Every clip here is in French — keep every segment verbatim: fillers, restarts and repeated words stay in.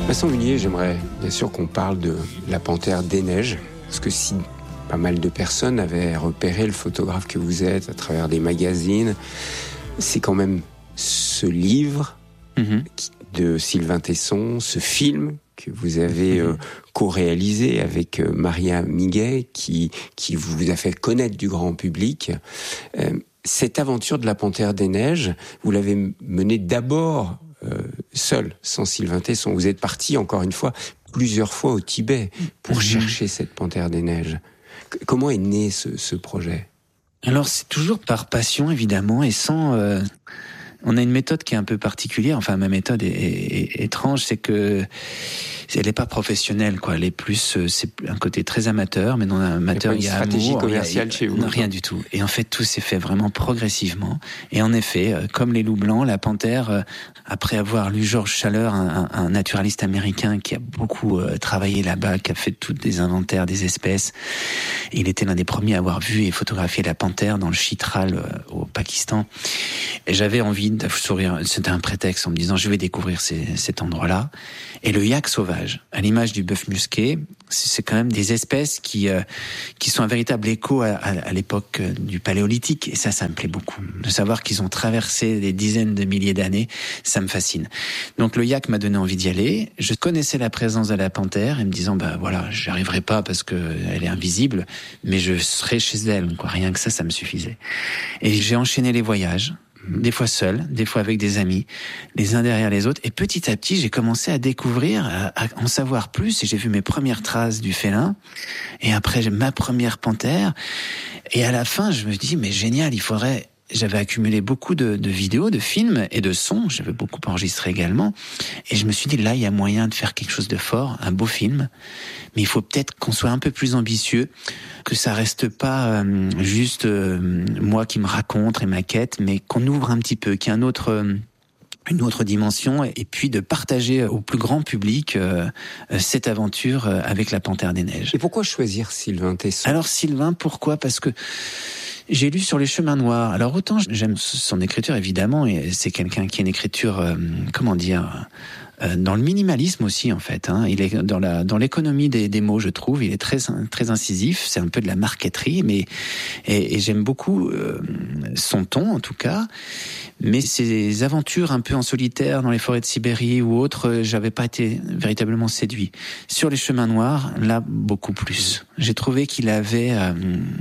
Vincent Munier, j'aimerais bien sûr qu'on parle de la Panthère des Neiges, parce que si pas mal de personnes avaient repéré le photographe que vous êtes à travers des magazines, c'est quand même ce livre mmh. de Sylvain Tesson, ce film que vous avez euh, co-réalisé avec euh, Maria Miguet, qui, qui vous a fait connaître du grand public. Euh, cette aventure de la Panthère des Neiges, vous l'avez menée d'abord euh, seul, sans Sylvain Tesson. Vous êtes parti, encore une fois, plusieurs fois au Tibet pour mmh. chercher cette Panthère des Neiges. C- comment est né ce, ce projet ? Alors, c'est toujours par passion, évidemment, et sans... Euh... On a une méthode qui est un peu particulière. Enfin, ma méthode est, est, est étrange, c'est que elle n'est pas professionnelle, quoi. Elle est plus, c'est un côté très amateur, mais dans l'amateur il y a amour. Stratégie commerciale il y a, chez vous. Non, rien du tout. Et en fait, tout s'est fait vraiment progressivement. Et en effet, comme les loups blancs, la panthère, après avoir lu Georges Chaleur, un, un naturaliste américain qui a beaucoup euh, travaillé là-bas, qui a fait tous des inventaires des espèces, il était l'un des premiers à avoir vu et photographié la panthère dans le Chitral euh, au Pakistan. Et j'avais envie de sourire. C'était un prétexte en me disant, je vais découvrir ces, cet endroit-là. Et le yak sauvage, à l'image du bœuf musqué, c'est quand même des espèces qui euh, qui sont un véritable écho à, à, à l'époque du paléolithique. Et ça, ça me plaît beaucoup. De savoir qu'ils ont traversé des dizaines de milliers d'années, ça me fascine. Donc le yak m'a donné envie d'y aller. Je connaissais la présence de la panthère et me disant, bah voilà, j'y arriverai pas parce que elle est invisible, mais je serai chez elle. Quoi. Rien que ça, ça me suffisait. Et j'ai enchaîné les voyages. Des fois seul, des fois avec des amis, les uns derrière les autres. Et petit à petit, j'ai commencé à découvrir, à, à en savoir plus. Et j'ai vu mes premières traces du félin. Et après, j'ai ma première panthère. Et à la fin, je me dis, mais génial, il faudrait... J'avais accumulé beaucoup de, de vidéos, de films et de sons. J'avais beaucoup enregistré également. Et je me suis dit, là, il y a moyen de faire quelque chose de fort, un beau film. Mais il faut peut-être qu'on soit un peu plus ambitieux, que ça reste pas euh, juste euh, moi qui me raconte et ma quête, mais qu'on ouvre un petit peu, qu'il y ait un autre... Euh, une autre dimension, et puis de partager au plus grand public euh, cette aventure avec la Panthère des Neiges. Et pourquoi choisir Sylvain Tesson ? Alors Sylvain, pourquoi ? Parce que j'ai lu sur les chemins noirs. Alors autant j'aime son écriture évidemment, et c'est quelqu'un qui a une écriture, euh, comment dire, euh, dans le minimalisme aussi en fait. Hein. Il est dans la dans l'économie des, des mots, je trouve. Il est très très incisif. C'est un peu de la marqueterie, mais et, et j'aime beaucoup euh, son ton en tout cas. Mais ces aventures un peu en solitaire dans les forêts de Sibérie ou autres, j'avais pas été véritablement séduit. Sur les chemins noirs, là beaucoup plus. J'ai trouvé qu'il avait euh,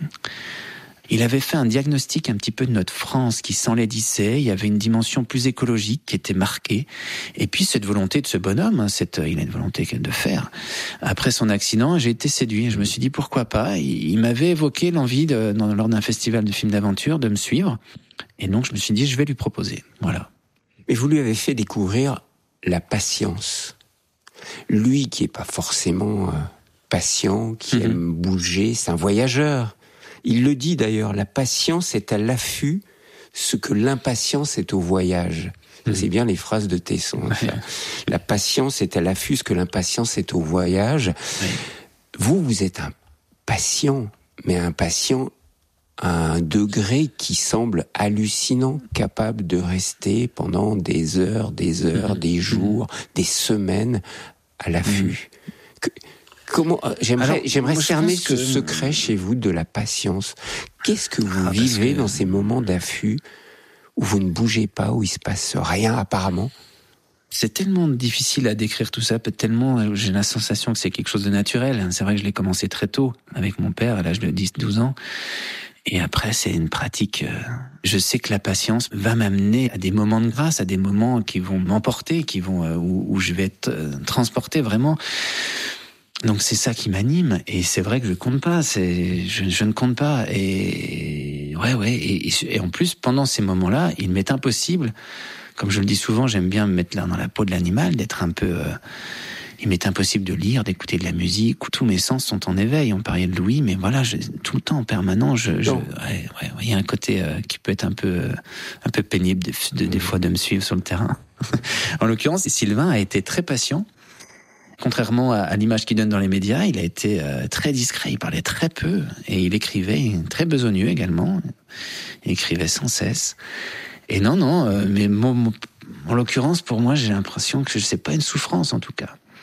Il avait fait un diagnostic un petit peu de notre France qui s'enlaidissait. Il y avait une dimension plus écologique qui était marquée. Et puis cette volonté de ce bonhomme, hein, cette, il a une volonté de faire. Après son accident, j'ai été séduit. Je me suis dit pourquoi pas. Il, il m'avait évoqué l'envie, de, dans, lors d'un festival de films d'aventure, de me suivre. Et donc je me suis dit, je vais lui proposer. Voilà. Et vous lui avez fait découvrir la patience. Lui qui est pas forcément euh, patient, qui mmh. aime bouger, c'est un voyageur. Il le dit d'ailleurs, la patience est à l'affût, ce que l'impatience est au voyage. Mmh. C'est bien les phrases de Tesson. Ouais. La patience est à l'affût, ce que l'impatience est au voyage. Ouais. Vous, vous êtes un patient, mais un patient à un degré qui semble hallucinant, capable de rester pendant des heures, des heures, mmh. des jours, mmh. des semaines à l'affût. Mmh. Que, Comment j'aimerais Alors, j'aimerais cerner ce que... secret chez vous de la patience. Qu'est-ce que vous ah, vivez que... dans ces moments d'affût où vous ne bougez pas, où il se passe rien apparemment ? C'est tellement difficile à décrire tout ça, tellement j'ai la sensation que c'est quelque chose de naturel. C'est vrai que je l'ai commencé très tôt avec mon père à l'âge de dix douze ans. Et après, c'est une pratique. Je sais que la patience va m'amener à des moments de grâce, à des moments qui vont m'emporter, qui vont où, où je vais être transporté vraiment. Donc c'est ça qui m'anime, et c'est vrai que je compte pas, c'est je, je ne compte pas, et ouais ouais, et, et en plus pendant ces moments-là, il m'est impossible, comme je le dis souvent, j'aime bien me mettre là dans la peau de l'animal, d'être un peu, euh, il m'est impossible de lire, d'écouter de la musique, où tous mes sens sont en éveil. On parlait de Louis, mais voilà, je, tout le temps en permanent, je, je ouais, ouais, il y a un côté euh, qui peut être un peu, euh, un peu pénible de, de, des fois de me suivre sur le terrain. En l'occurrence, Sylvain a été très patient. Contrairement à, à l'image qu'il donne dans les médias, il a été euh, très discret, il parlait très peu, et il écrivait, très besogneux également, il écrivait sans cesse. Et non, non, euh, mais mon, mon, en l'occurrence, pour moi, j'ai l'impression que c'est pas une souffrance, en tout cas.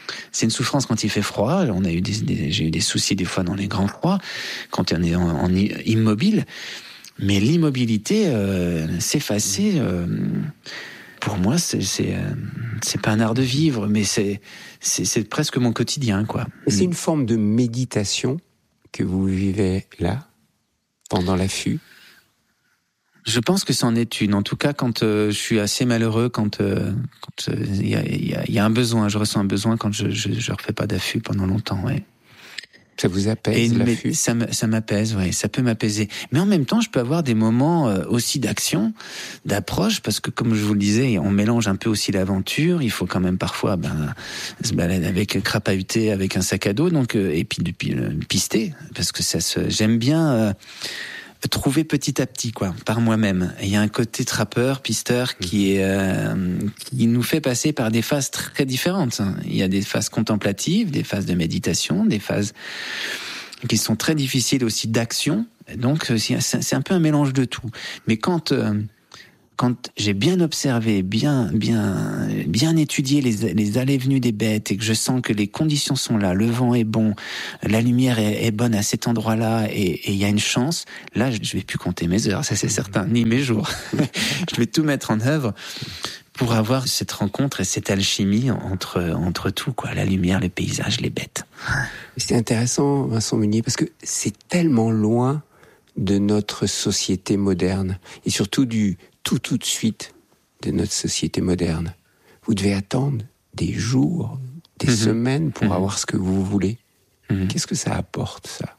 c'est une souffrance quand il fait froid. On a eu des, des, j'ai eu des soucis des fois dans les grands froids, quand on est en, en immobile. Mais l'immobilité, euh, s'effacer, euh, pour moi, c'est, c'est, euh, c'est pas un art de vivre, mais c'est, c'est, c'est presque mon quotidien, quoi. Et c'est une forme de méditation que vous vivez là, pendant l'affût? Je pense que c'en est une. En tout cas, quand euh, je suis assez malheureux, quand il euh, quand, euh, y, a, y, a, y a un besoin, je ressens un besoin quand je je, je refais pas d'affût pendant longtemps, ouais. Ça vous apaise, et l'affût? Ça, ça m'apaise, ouais, ça peut m'apaiser. Mais en même temps, je peux avoir des moments euh, aussi d'action, d'approche, parce que comme je vous le disais, on mélange un peu aussi l'aventure. Il faut quand même parfois ben, se balader avec crapahuter, avec un sac à dos, donc euh, et puis depuis euh, pister, parce que ça se, j'aime bien. Euh, trouver petit à petit, quoi, par moi-même. Il y a un côté trappeur, pisteur qui est euh, qui nous fait passer par des phases très différentes. Il y a des phases contemplatives, des phases de méditation, des phases qui sont très difficiles aussi d'action. Donc c'est, c'est un peu un mélange de tout. Mais quand euh, quand j'ai bien observé, bien, bien, bien étudié les, les allées et venues des bêtes et que je sens que les conditions sont là, le vent est bon, la lumière est, est bonne à cet endroit-là et il y a une chance, là, je, je vais plus compter mes heures, ça c'est certain, ni mes jours. Je vais tout mettre en œuvre pour avoir cette rencontre et cette alchimie entre, entre tout, quoi, la lumière, le paysage, les bêtes. C'est intéressant, Vincent Munier, parce que c'est tellement loin de notre société moderne et surtout du tout tout de suite de notre société moderne. Vous devez attendre des jours, des mmh. semaines pour mmh. avoir ce que vous voulez. Mmh. Qu'est-ce que ça apporte, ça?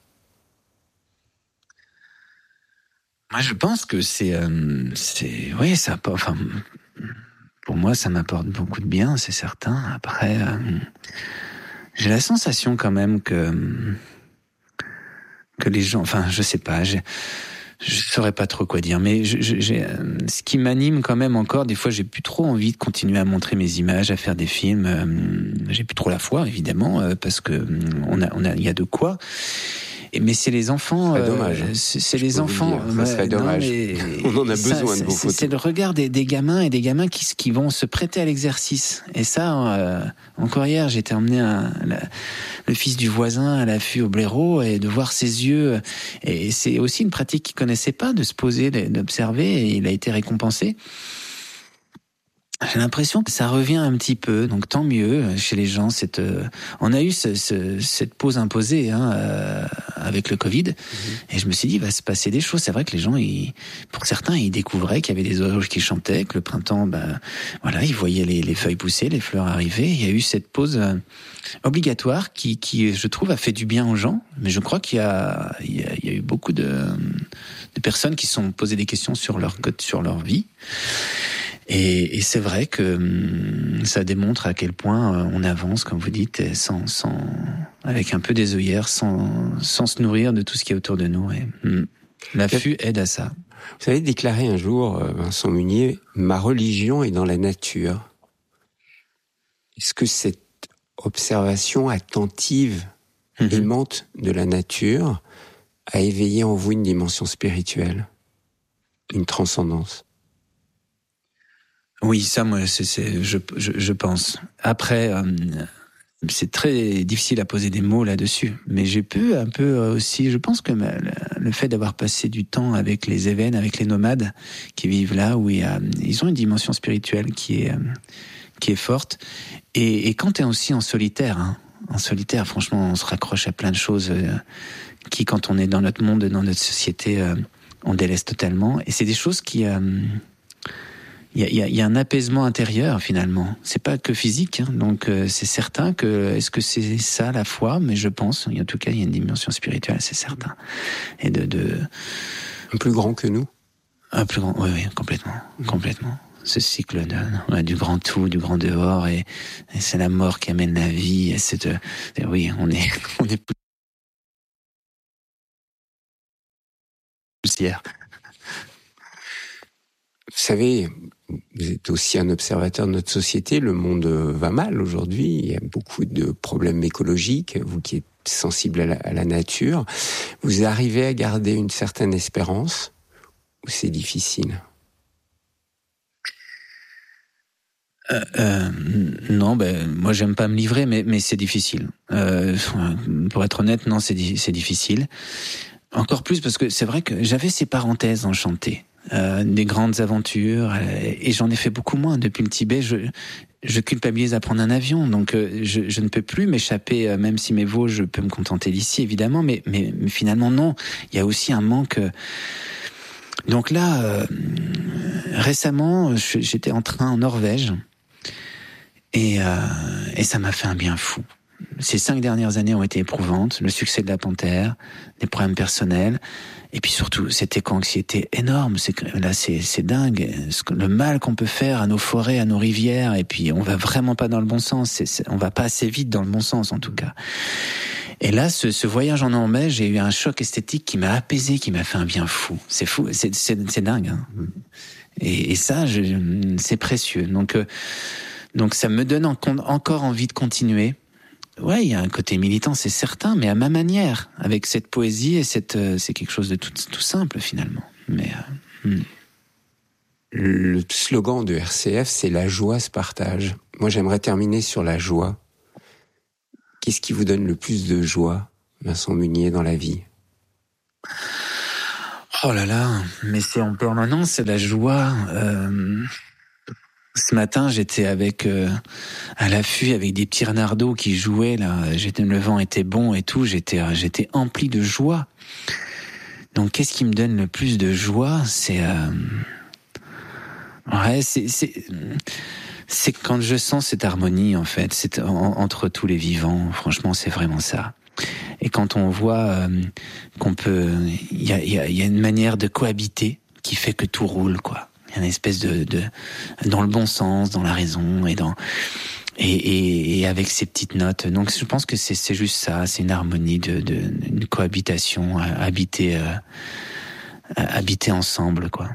Moi, je pense que c'est, euh, c'est, oui, ça apporte. Enfin, pour moi, ça m'apporte beaucoup de bien, c'est certain. Après, euh, j'ai la sensation quand même que que les gens, enfin, je sais pas, j'ai je saurais pas trop quoi dire, mais je, je, j'ai, euh, ce qui m'anime quand même encore, des fois j'ai plus trop envie de continuer à montrer mes images, à faire des films. Euh, j'ai plus trop la foi, évidemment, euh, parce que euh, on a, on a, il y a de quoi. Et, mais c'est les enfants. Ça serait dommage. Euh, c'est c'est les enfants. Ça serait ouais, dommage. Non, mais, on en a ça, besoin de vos c'est, photos. C'est le regard des, des gamins et des gamins qui, qui vont se prêter à l'exercice. Et ça, euh, encore hier, j'étais emmené un, la, le fils du voisin à l'affût au blaireau et de voir ses yeux. Et c'est aussi une pratique qu'il connaissait pas, de se poser, d'observer. Et il a été récompensé. J'ai l'impression que ça revient un petit peu, donc tant mieux chez les gens. Cette, euh, on a eu ce, ce, cette pause imposée hein, euh, avec le Covid, mmh. et je me suis dit, il va se passer des choses. C'est vrai que les gens, ils, pour certains, ils découvraient qu'il y avait des oiseaux qui chantaient, que le printemps, ben voilà, ils voyaient les, les feuilles pousser, les fleurs arriver. Il y a eu cette pause euh, obligatoire qui, qui, je trouve, a fait du bien aux gens. Mais je crois qu'il y a, il y a, il y a eu beaucoup de, de personnes qui se sont posées des questions sur leur sur leur vie. Et, et c'est vrai que hum, ça démontre à quel point euh, on avance, comme vous dites, sans, sans, avec un peu des œillères, sans, sans se nourrir de tout ce qui est autour de nous. Et, hum, l'affût aide à ça. Vous avez déclaré un jour, Vincent Munier, ma religion est dans la nature. Est-ce que cette observation attentive, mmh. aimante de la nature a éveillé en vous une dimension spirituelle, une transcendance? Oui, ça, moi, c'est, c'est je, je, je pense. Après, euh, c'est très difficile à poser des mots là-dessus, mais j'ai pu un peu aussi, je pense que ma, le fait d'avoir passé du temps avec les Évènes, avec les nomades qui vivent là, où il y a, ils ont une dimension spirituelle qui est, qui est forte. Et, et quand t'es aussi en solitaire, hein, en solitaire, franchement, on se raccroche à plein de choses euh, qui, quand on est dans notre monde, dans notre société, euh, on délaisse totalement. Et c'est des choses qui... Euh, Il y a, il y, a, il y a un apaisement intérieur finalement. C'est pas que physique, hein. Donc euh, c'est certain que est-ce que c'est ça la foi? Mais je pense, en tout cas, il y a une dimension spirituelle, c'est certain. Et de, de un plus grand que nous. Un plus grand, oui, oui, complètement, mmh. complètement. Ce cycle de, ouais, du grand tout, du grand dehors, et, et c'est la mort qui amène la vie. Et c'est, de, et oui, on est, on est poussière. Vous savez, vous êtes aussi un observateur de notre société. Le monde va mal aujourd'hui. Il y a beaucoup de problèmes écologiques. Vous qui êtes sensible à la, à la nature, vous arrivez à garder une certaine espérance ou c'est difficile? Euh, euh, non, ben moi j'aime pas me livrer, mais mais c'est difficile. Euh, pour être honnête, non, c'est c'est difficile. Encore plus parce que c'est vrai que j'avais ces parenthèses enchantées, euh, des grandes aventures, et j'en ai fait beaucoup moins depuis le Tibet. Je je culpabilise à prendre un avion, donc euh, je, je ne peux plus m'échapper, euh, même si mes veaux, je peux me contenter d'ici évidemment, mais mais, mais finalement non. Il y a aussi un manque. Euh, donc là, euh, récemment, j'étais en train en Norvège. Et, euh, et ça m'a fait un bien fou. Ces cinq dernières années ont été éprouvantes. Le succès de la Panthère, des problèmes personnels, et puis surtout cette éco-anxiété énorme. C'est là, c'est c'est dingue. Le mal qu'on peut faire à nos forêts, à nos rivières, et puis on va vraiment pas dans le bon sens. C'est, c'est, on va pas assez vite dans le bon sens, en tout cas. Et là, ce, ce voyage en Norvège, j'ai eu un choc esthétique qui m'a apaisé, qui m'a fait un bien fou. C'est fou, c'est c'est, c'est dingue. Hein. Et, et ça, je, c'est précieux. Donc euh, Donc ça me donne en, encore envie de continuer. Ouais, il y a un côté militant, c'est certain, mais à ma manière, avec cette poésie et cette, euh, c'est quelque chose de tout, tout simple finalement. Mais euh, hmm. Le slogan de R C F, c'est la joie se partage. Moi, j'aimerais terminer sur la joie. Qu'est-ce qui vous donne le plus de joie, Vincent Munier, dans la vie? Oh là là, mais c'est en permanence la joie. Euh... Ce matin, j'étais avec euh, à l'affût avec des petits renardeaux qui jouaient là. J'étais, le vent était bon et tout. J'étais, j'étais empli de joie. Donc, qu'est-ce qui me donne le plus de joie? C'est, euh, ouais, c'est, c'est, c'est quand je sens cette harmonie en fait, c'est en, entre tous les vivants. Franchement, c'est vraiment ça. Et quand on voit euh, qu'on peut, il y a, il y a, il y a une manière de cohabiter qui fait que tout roule, quoi. Une espèce de, de dans le bon sens, dans la raison et dans et, et, et avec ces petites notes. Donc je pense que c'est c'est juste ça, c'est une harmonie de, de une cohabitation, habiter euh, habiter ensemble, quoi.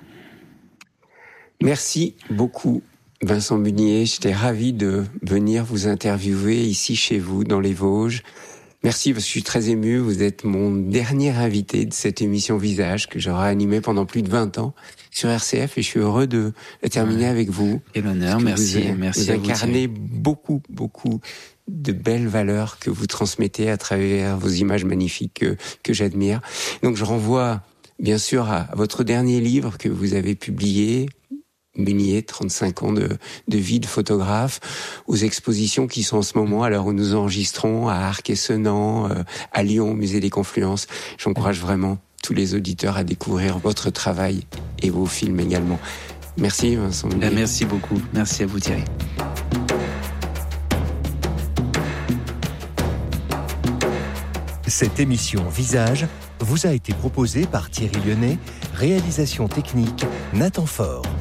Merci beaucoup, Vincent Munier. J'étais ravi de venir vous interviewer ici chez vous dans les Vosges. Merci, parce que je suis très ému. Vous êtes mon dernier invité de cette émission Visage que j'aurai animée pendant plus de vingt ans sur R C F, et je suis heureux de la terminer ouais. avec vous. Quel honneur, merci. Vous, merci vous à vous incarnez beaucoup, beaucoup de belles valeurs que vous transmettez à travers vos images magnifiques que, que j'admire. Donc je renvoie bien sûr à votre dernier livre que vous avez publié, Munier, trente-cinq ans de, de vie de photographe, aux expositions qui sont en ce moment, à l'heure où nous enregistrons, à Arc-et-Senans, euh, à Lyon, au Musée des Confluences. J'encourage vraiment tous les auditeurs à découvrir votre travail et vos films également. Merci Vincent Munier. Merci beaucoup. Merci à vous Thierry. Cette émission Visage vous a été proposée par Thierry Lyonnais, réalisation technique Nathan Faure.